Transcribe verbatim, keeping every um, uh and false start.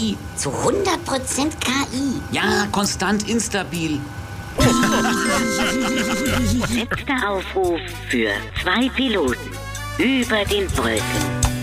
I. Zu hundert Prozent K I. Ja, konstant instabil. Letzter Aufruf für zwei Piloten über den Wolken.